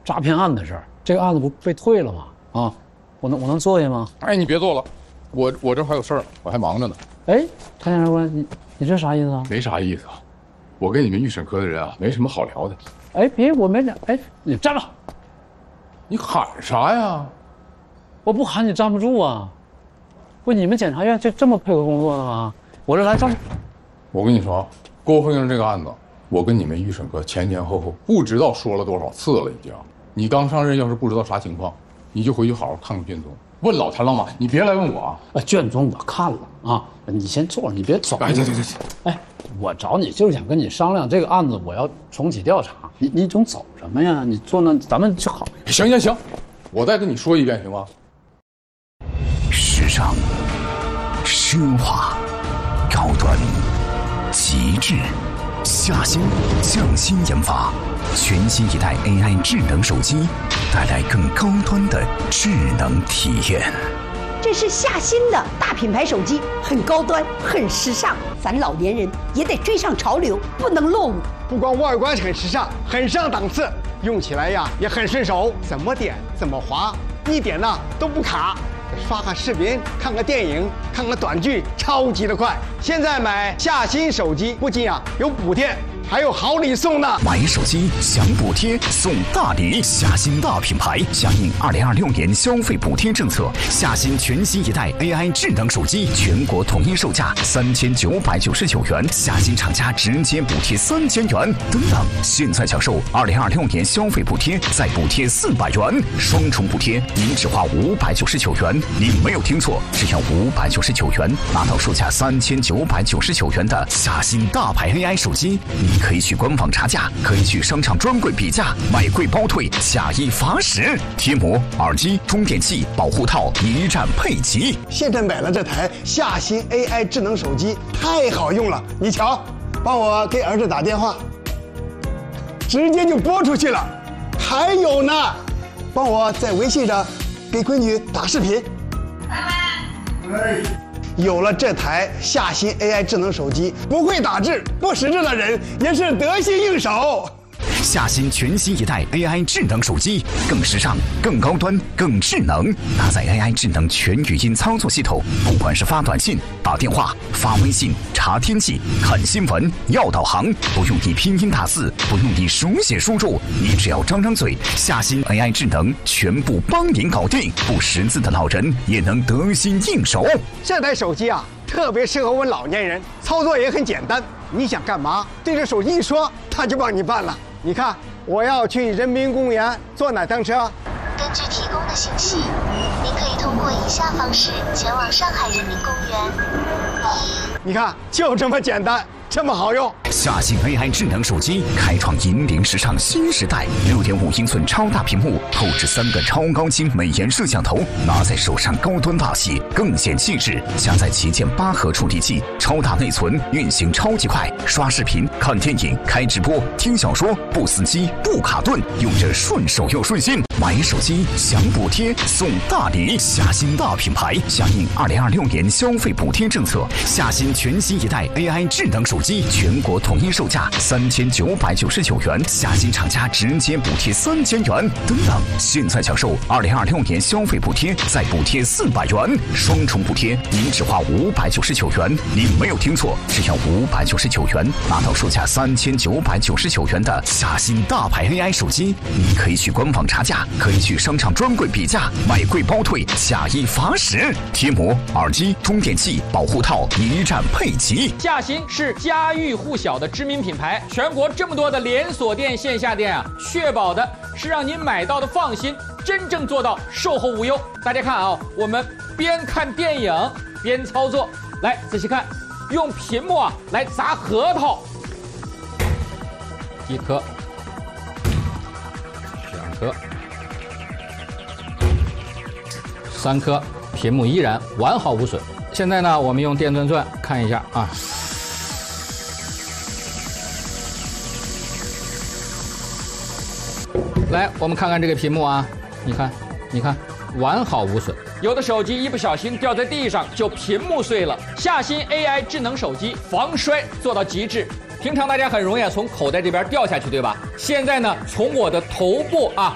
诈骗案的事儿，这个案子不被退了吗？啊，我能做下吗？ 哎，你别做了，我这还有事儿，我还忙着呢。 哎，谭检察官，你这啥意思啊？ 没啥意思啊，我跟你们预审科的人啊，没什么好聊的。 哎，别，我没讲。哎，你站着！ 你喊啥呀？ 我不喊你站不住啊！不，你们检察院就这么配合工作的吗？我这来站。 我跟你说，郭凤英这个案子，我跟你们预审科前前后后不知道说了多少次了，已经。你刚上任，要是不知道啥情况，你就回去好好看看卷宗。问老谭老马，你别来问我啊。 卷宗我看了啊，你先坐着，你别走。 哎，对。 哎，我找你就是想跟你商量这个案子，我要重启调查。你总走什么呀？你坐那，咱们就好。 行，我再跟你说一遍，行吗？ 时尚、奢华、高端、极致，夏新匠心研发全新一代 AI 智能手机，带来更高端的智能体验。 这是夏新的大品牌手机，很高端，很时尚，咱老年人也得追上潮流，不能落伍。 不光外观很时尚，很上档次，用起来呀也很顺手，怎么点怎么滑，一点呢都不卡。刷个视频，看个电影，看个短剧，超级的快。现在买夏新手机不仅有补贴，还有好礼送呢！ 买手机享补贴送大礼，夏新大品牌响应2026年消费补贴政策，夏新全新一代 AI 智能手机全国统一售价3999元，夏新厂家直接补贴3000元。等等，现在享受2026年消费补贴，再补贴400元，双重补贴，您只花599元。您没有听错，只要599元，拿到售价3999元的夏新大牌 AI 手机。你可以去官网查价，可以去商场专柜比价，买贵包退，下一罚10。贴膜、耳机、充电器、保护套一站配齐。 现在买了这台夏新 AI 智能手机，太好用了。你瞧，帮我给儿子打电话，直接就拨出去了。还有呢，帮我在微信上给闺女打视频。有了这台夏新 AI 智能手机，不会打字、不识字的人也是得心应手。 夏新全新一代 AI 智能手机，更时尚、更高端、更智能，搭载 AI 智能全语音操作系统，不管是发短信、打电话、发微信、查天气、看新闻、要导航，不用你拼音打字，不用你手写输入，你只要张张嘴，夏新 AI 智能全部帮您搞定，不识字的老人也能得心应手。 这台手机特别适合我们老年人，操作也很简单。你想干嘛，对着手机一说，它就帮你办了。你看，我要去人民公园坐哪趟车？ 根据提供的信息，您可以通过以下方式前往上海人民公园。 你看，就这么简单，这么好用。 夏新 AI 智能手机开创引领时尚新时代，6.5英寸超大屏幕，后置3个超高清美颜摄像头，拿在手上高端大气，更显气质。加载旗舰8核处理器，超大内存，运行超级快，刷视频、看电影、开直播、听小说，不死机、不卡顿，用着顺手又顺心。买手机享补贴送大礼，夏新大品牌响应2026年消费补贴政策，夏新全新一代 AI 智能手机全国统一售价3999元，夏新厂家直接补贴3000元。等等，现在享受2026年消费补贴，再补贴400元，双重补贴，您只花599元。您没有听错，只要599元，拿到售价3999元的夏新大牌 AI 手机。你可以去官网查价，可以去商场专柜比价，买贵包退，下一罚10。贴膜、耳机、充电器、保护套一站配齐。 夏新是家喻户晓的知名品牌，全国这么多的连锁店、线下店确保的是让您买到的放心，真正做到售后无忧。大家看我们边看电影边操作，来仔细看，用屏幕来砸核桃，1颗、2颗、3颗，屏幕依然完好无损。现在呢，我们用电钻钻看一下来，我们看看这个屏幕你看，完好无损。有的手机一不小心掉在地上就屏幕碎了。夏新 AI 智能手机防摔做到极致。平常大家很容易从口袋这边掉下去，对吧？现在呢，从我的头部